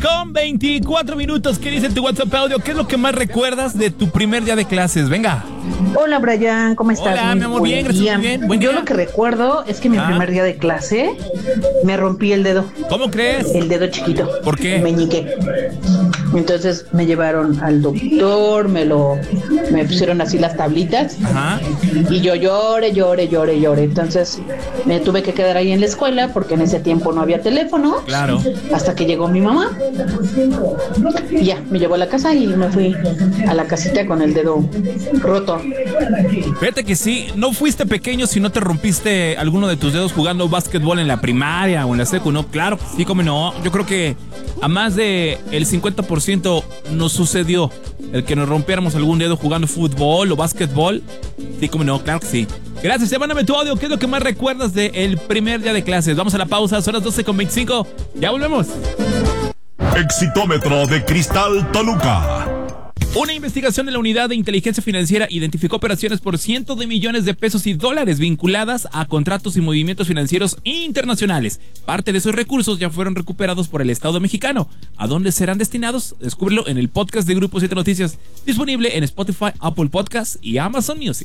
Con 24 minutos, ¿qué dice tu WhatsApp audio? ¿Qué es lo que más recuerdas de tu primer día de clases? Venga. Hola, Brian, ¿cómo estás? Hola, mi amor, bien, gracias, muy bien. Yo lo que recuerdo es que mi primer día de clase me rompí el dedo. ¿Cómo crees? El dedo chiquito. ¿Por qué? Me meñiqué. Entonces me llevaron al doctor, me pusieron así las tablitas. Ajá. Y yo lloré. Entonces me tuve que quedar ahí en la escuela porque en ese tiempo no había teléfono. Claro. Hasta que llegó mi mamá. Y ya, me llevó a la casa y me fui a la casita con el dedo roto. Fíjate que sí, no fuiste pequeño si no te rompiste alguno de tus dedos jugando básquetbol en la primaria o en la secu, ¿no? Claro, sí, como no. Yo creo que a más de el 50% nos sucedió el que nos rompiéramos algún dedo jugando fútbol o básquetbol. Sí, como no, claro que sí. Gracias, mándame tu audio. ¿Qué es lo que más recuerdas del primer día de clases? Vamos a la pausa, son las 12:25. Ya volvemos. Exitómetro de Cristal Toluca. Una investigación de la Unidad de Inteligencia Financiera identificó operaciones por cientos de millones de pesos y dólares vinculadas a contratos y movimientos financieros internacionales. Parte de esos recursos ya fueron recuperados por el Estado mexicano. ¿A dónde serán destinados? Descúbrelo en el podcast de Grupo 7 Noticias, disponible en Spotify, Apple Podcasts y Amazon Music.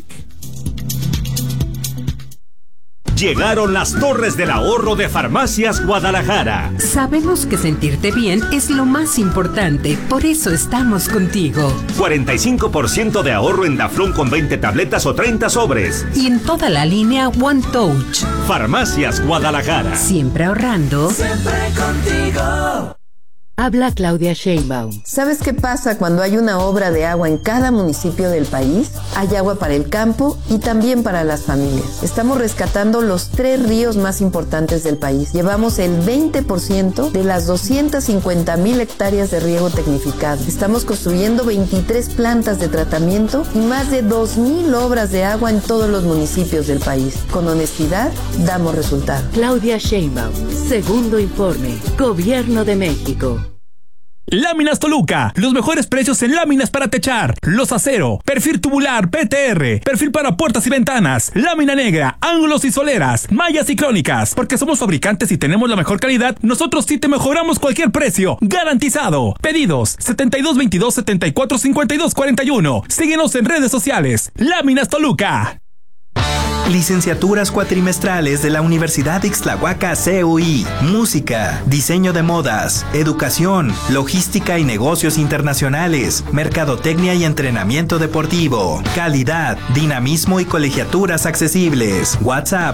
Llegaron las Torres del Ahorro de Farmacias Guadalajara. Sabemos que sentirte bien es lo más importante, por eso estamos contigo. 45% de ahorro en Daflón con 20 tabletas o 30 sobres. Y en toda la línea One Touch. Farmacias Guadalajara. Siempre ahorrando. Siempre contigo. Habla Claudia Sheinbaum. ¿Sabes qué pasa cuando hay una obra de agua en cada municipio del país? Hay agua para el campo y también para las familias. Estamos rescatando los 3 ríos más importantes del país. Llevamos el 20% de las 250,000 hectáreas de riego tecnificado. Estamos construyendo 23 plantas de tratamiento y más de 2,000 obras de agua en todos los municipios del país. Con honestidad, damos resultados. Claudia Sheinbaum, segundo informe, Gobierno de México. Láminas Toluca, los mejores precios en láminas para techar, los acero, perfil tubular, PTR, perfil para puertas y ventanas, lámina negra, ángulos y soleras, mallas y crónicas. Porque somos fabricantes y tenemos la mejor calidad, nosotros sí te mejoramos cualquier precio, garantizado. Pedidos 7222 74 52 41. Síguenos en redes sociales. Láminas Toluca. Licenciaturas cuatrimestrales de la Universidad Ixtlahuaca CUI. Música, diseño de modas, educación, logística y negocios internacionales, mercadotecnia y entrenamiento deportivo, calidad, dinamismo y colegiaturas accesibles. WhatsApp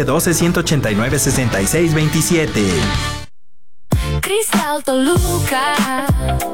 712-189-6627. Cristal Toluca.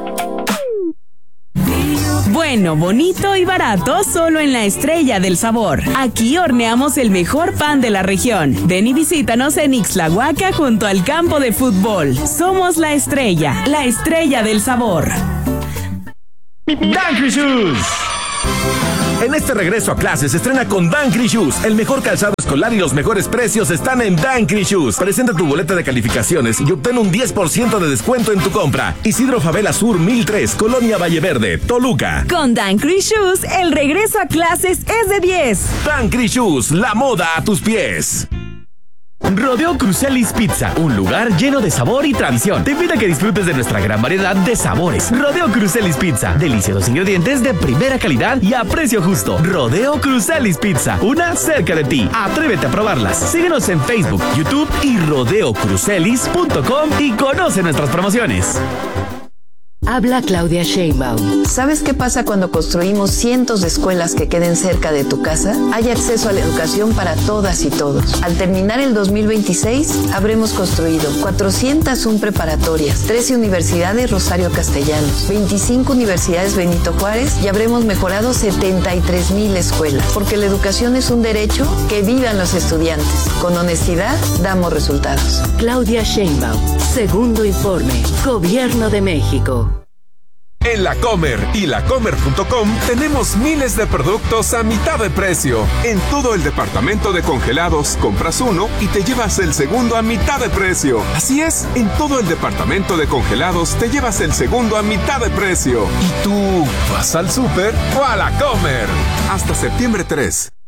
Bueno, bonito y barato solo en La Estrella del Sabor. Aquí horneamos el mejor pan de la región. Ven y visítanos en Ixtlahuaca junto al campo de fútbol. Somos La Estrella del Sabor. Dancry Shoes. En este regreso a clases, estrena con Dancry Shoes. El mejor calzado escolar y los mejores precios están en Dancry Shoes. Presenta tu boleta de calificaciones y obtén un 10% de descuento en tu compra. Isidro Favela Sur 1003, Colonia Valle Verde, Toluca. Con Dancry Shoes, el regreso a clases es de 10. Dancry Shoes, la moda a tus pies. Rodeo Crucelis Pizza, un lugar lleno de sabor y tradición. Te invita a que disfrutes de nuestra gran variedad de sabores. Rodeo Crucelis Pizza, deliciosos ingredientes de primera calidad y a precio justo. Rodeo Crucelis Pizza, una cerca de ti. Atrévete a probarlas. Síguenos en Facebook, YouTube y rodeocrucelis.com y conoce nuestras promociones. Habla Claudia Sheinbaum. ¿Sabes qué pasa cuando construimos cientos de escuelas que queden cerca de tu casa? Hay acceso a la educación para todas y todos. Al terminar el 2026, habremos construido 401 preparatorias, 13 universidades Rosario Castellanos, 25 universidades Benito Juárez y habremos mejorado 73,000 escuelas. Porque la educación es un derecho, que vivan los estudiantes. Con honestidad, damos resultados. Claudia Sheinbaum, segundo informe, Gobierno de México. En La Comer y lacomer.com tenemos miles de productos a mitad de precio. En todo el departamento de congelados, compras uno y te llevas el segundo a mitad de precio. Así es, en todo el departamento de congelados te llevas el segundo a mitad de precio. ¿Y tú vas al súper o a La Comer? Hasta septiembre 3.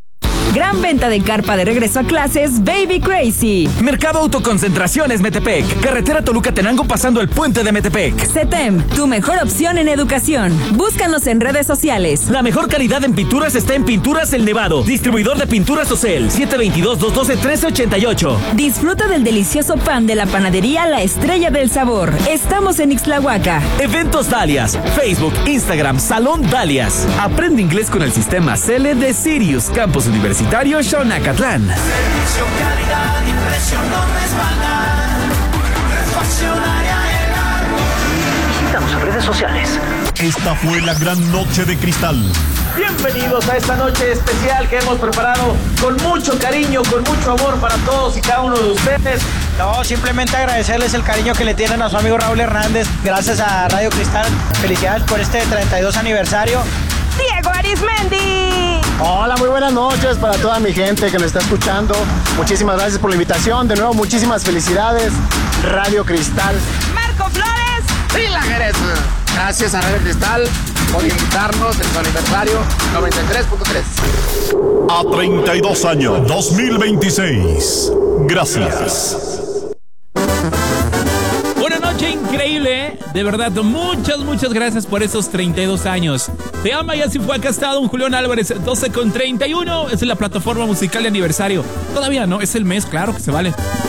Gran venta de carpa de regreso a clases Baby Crazy. Mercado Autoconcentraciones Metepec. Carretera Toluca-Tenango pasando el puente de Metepec. CETEM, tu mejor opción en educación. Búscanos en redes sociales. La mejor calidad en pinturas está en Pinturas El Nevado. Distribuidor de pinturas Ocel. 722-212-1388. Disfruta del delicioso pan de la panadería La Estrella del Sabor. Estamos en Ixtlahuaca. Eventos Dalias. Facebook, Instagram, Salón Dalias. Aprende inglés con el sistema CELE de Sirius, Campus Universitario Xonacatlán. Servicio, calidad y precio no resbalan. Refaccionaria El Árbol. Visítanos en redes sociales. Esta fue la gran noche de cristal. Bienvenidos a esta noche especial que hemos preparado con mucho cariño, con mucho amor para todos y cada uno de ustedes. No, simplemente agradecerles el cariño que le tienen a su amigo Raúl Hernández. Gracias a Radio Cristal. Felicidades por este 32 aniversario. Diego Arismendi. Hola, muy buenas noches para toda mi gente que nos está escuchando. Muchísimas gracias por la invitación. De nuevo, muchísimas felicidades. Radio Cristal. Marco Flores. Sí, la Jerez. Gracias a Radio Cristal por invitarnos en su aniversario 93.3. A 32 años, 2026. Gracias. Una noche increíble, de verdad, muchas gracias por esos 32 años. Te ama y así fue, acá está don Julián Álvarez, 12:31, es la plataforma musical de aniversario. Todavía no, es el mes, claro que se vale.